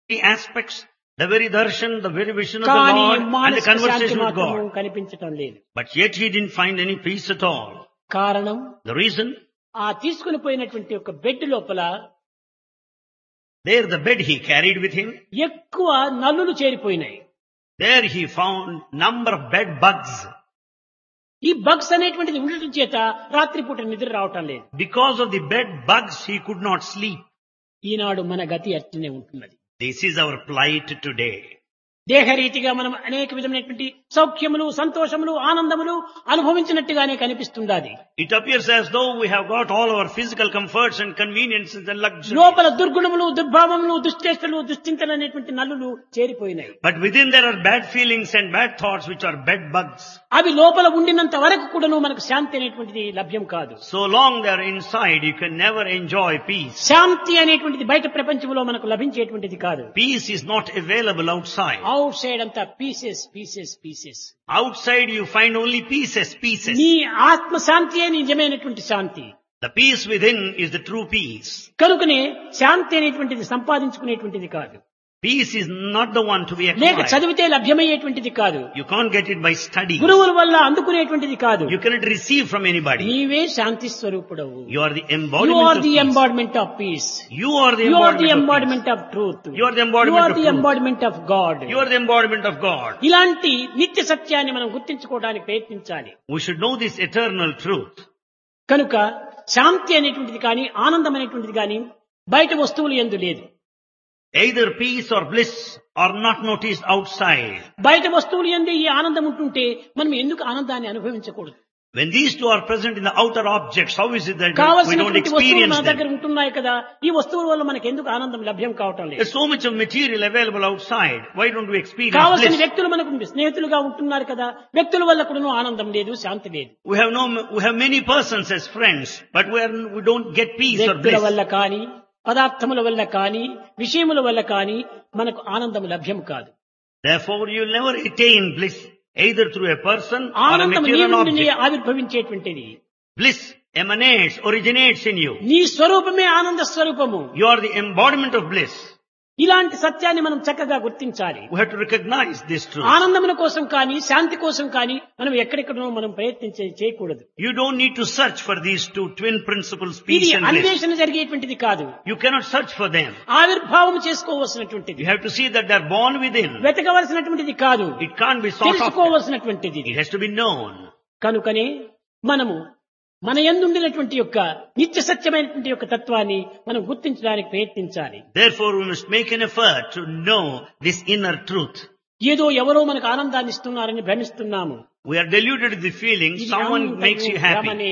aspects, the very darshan, the very vision of the కానీ Lord, and the మానసిక శాంతి conversation with మాత్రము God. కనిపించటం లేదు. But yet he didn't find any peace at all. కారణం The reason, ఆ తీసుకుని పోయినటువంటి ఒక బెడ్ లోపల there the bed he carried with him, ఎక్కువ నల్లులు చేరిపోయినాయి. there he found number of bed bugs. ఈ బగ్స్ అనేటువంటిది ఉండటం చేత రాత్రిపూట నిద్ర రావటం లేదు. Because of the bed bugs, he could not sleep. ఈనాడు మన గతి అట్లనే ఉంటున్నది. This is our plight today. దేహరీతిగా మనం అనేక విధమైనటువంటి సౌఖ్యములు, సంతోషములు, ఆనందములు అనుభవించినట్టుగానే కనిపిస్తుండాది. It appears as though we have got all our physical comforts and conveniences and luxury. లోపల దుర్గుణములు, దుర్భావములు, దుశ్చేష్టలు, దుశ్చింతలు అనేటువంటి నల్లులు చేరిపోయినాయి. But within there are bad feelings and bad thoughts which are bed bugs. అవి లోపల ఉండినంత వరకు కూడాను మనకు శాంతి అనేటువంటిది లభ్యం కాదు. So long they are inside, you can never enjoy peace. శాంతి అనేటువంటిది బయట ప్రపంచంలో మనకు లభించేటువంటిది కాదు. Peace is not available outside. Out side అంతా pieces pieces pieces. Outside you find only pieces. నీ ఆత్మ శాంతియే నిజమైనటువంటి శాంతి. The peace within is the true peace. కనుకనే శాంతి అనేటువంటిది సంపాదించుకునేటువంటిది కాదు. Peace is not the one to be లేక acquired. చదివితే లభ్యమయ్యేటువంటిది కాదు. You can't get it by study. గురువుల వల్ల అందుకునేటువంటిది కాదు. You cannot receive from anybody. నీవే శాంతి స్వరూపుడవు. You are the You embodiment are of the peace. embodiment of peace. You are the You are the embodiment of embodiment of truth. You are the You embodiment are of the truth. embodiment of God. peace. You are the embodiment of God. ఇలాంటి నిత్య సత్యాన్ని మనం గుర్తించుకోవడానికి ప్రయత్నించాలి. We should know this eternal truth. కనుక శాంతి అనేటువంటిది కానీ ఆనందం అనేటువంటిది కానీ బయట వస్తువులు యందు లేదు. Either peace or bliss are not noticed outside. బయట వస్తువులు యందు ఈ ఆనందం ఉంటుంటే మనం ఎందుకు ఆనందాన్ని అనుభవించకూడదు? When these two are present in the outer objects, how is it that we don't కావలసినటువంటి వస్తువులు experience మన దగ్గర them? ఉంటున్నాయి కదా, ఈ వస్తువుల వల్ల మనకు ఎందుకు ఆనందం లభ్యం కావటం లేదు? There's so much of material available outside. Why don't we experience కావలసిన bliss? వ్యక్తులు మనకు స్నేహితులుగా ఉంటున్నారు కదా, వ్యక్తుల వల్ల కూడా ఆనందం లేదు, శాంతి లేదు. We have many persons as friends, but we don't get peace or వ్యక్తుల bliss. వల్ల కానీ, పదార్థముల వల్ల కానీ, విషయముల వల్ల కానీ మనకు ఆనందం లభ్యం కాదు. Therefore, you'll never attain bliss either through a person or a ఆనందం నీ material నుండి object. ఆవిర్భవించేటువంటిది. Bliss originates in you. నీ స్వరూపమే ఆనంద స్వరూపము. You are the embodiment of bliss. ఇలాంటి సత్యాన్ని మనం చక్కగా గుర్తించాలి. We have to recognize this truth. ఆనందముల కోసం కానీ, శాంతి కోసం కానీ మనం ఎక్కడెక్కడో మనం చేయకూడదు. You don't need to search for these two twin principles, ఇది peace and bliss. అన్వేషణ జరిగేటువంటిది కాదు. You cannot search for them. ఆవిర్భావం చేసుకోవలసినటువంటిది. You have to see that they are born within. వెతకవలసినటువంటిది కాదు, It can't be sought after. తెలుసుకోవలసినటువంటిది. It has to be known. కనుకనే మనము మన యందుండినటువంటి యొక్క నిత్య సత్యమైనటువంటి యొక్క తత్వాన్ని మనం గుర్తించడానికి ప్రయత్నించాలి. Therefore, we must make an effort to know this inner truth. ఏదో ఎవరో మనకు ఆనందాన్ని ఇస్తున్నారని భ్రమిస్తున్నాము. We are deluded with the feeling ఇది someone అంతము makes you happy. భ్రమనే.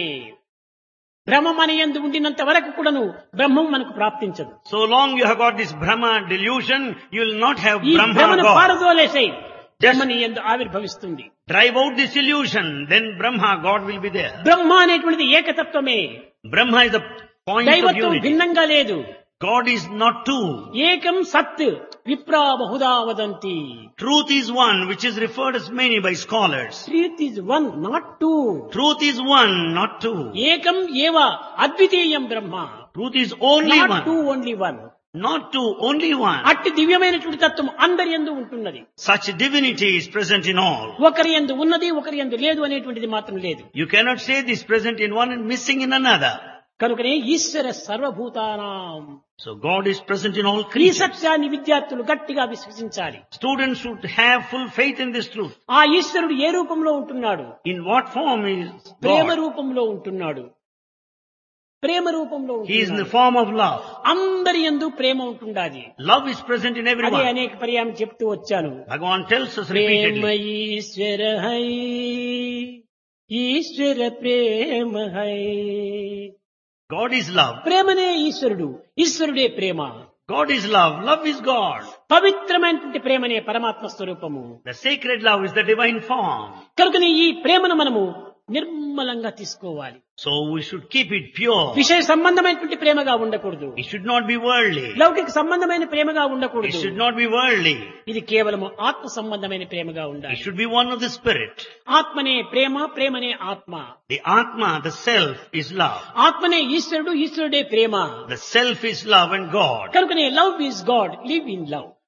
భ్రమ మన యందు ఉండినంత వరకు కూడాను బ్రహ్మం మనకు ప్రాప్తించదు. So long you have got this Brahma delusion, you will not have ఈ Brahma భ్రమను God. పారదోలేసై బ్రహ్మ నీ యందు ఆవిర్భవిస్తుంది. Drive out this illusion, then Brahma, God will be there. బ్రహ్మ అనేటువంటిది ఏకతత్వమే. Brahma is the point of దైవత్వం unity. భిన్నంగా లేదు. God is not two. ఏకం సత్ విప్రా Bahuda వదంతి. Truth is one, which is referred as many by scholars. Truth is one, not two. Truth is one, not two. ఏకం ఏవ అద్వితీయం బ్రహ్మ. Truth is only not two, one. Only one. Not two, only one. అట్టి దివ్యమైనటువంటి తత్వం అందరి యందు ఉంటున్నది. Such divinity is present in all. ఒకరి యందు ఉన్నది, ఒకరి యందు లేదు అనేటువంటిది మాత్రం లేదు. You cannot say this present in one and missing in another. కనుకనే ఈశ్వర సర్వభూతానాం. So God is present in all ఈ creatures. సత్యాన్ని విద్యార్థులు గట్టిగా విశ్వసించాలి. Students should have full faith in this truth. ఆ ఈశ్వరుడు ఏ రూపంలో ఉంటున్నాడు? In what form is Prema God? రూపంలో ఉంటున్నాడు. ప్రేమ రూపంలో He is in the ఉంటున్నాడు. form of love. అందరి యందు ప్రేమ ఉంటుండాది. Love is present in అదే everyone. అనేక పర్యాయం చెప్తూ వచ్చాను. Bhagavan tells us Prema repeatedly. Eshwara high, Eshwara Prema high. God is love. ప్రేమనే ఈశ్వరుడు, ఈశ్వరుడే ప్రేమ. God is love. Love is God. పవిత్రమైనటువంటి ప్రేమనే పరమాత్మ స్వరూపము. The sacred love is the divine form. కనుకనే ఈ ప్రేమను మనము నిర్మలంగా తీసుకోవాలి. So we should keep it pure. విషయ సంబంధమైనటువంటి ప్రేమగా ఉండకూడదు. It should not be worldly. లౌకిక సంబంధమైన ప్రేమగా It ఉండకూడదు. should not be worldly. ఇది కేవలము ఆత్మ సంబంధమైన ప్రేమగా It ఉండాలి. should be one of the spirit. ఆత్మనే ప్రేమ, ప్రేమనే ఆత్మ. The Atma, the self, is love. ఆత్మనే ఈశ్వరుడు, ఈశ్వరుడే ప్రేమ. The self is love and God. కనుకనే love is God, live in love.